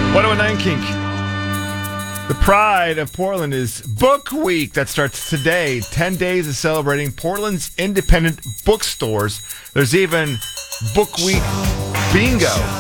109 Kink. The pride of Portland is Book Week that starts today. 10 days of celebrating Portland's independent bookstores. There's even Book Week Bingo.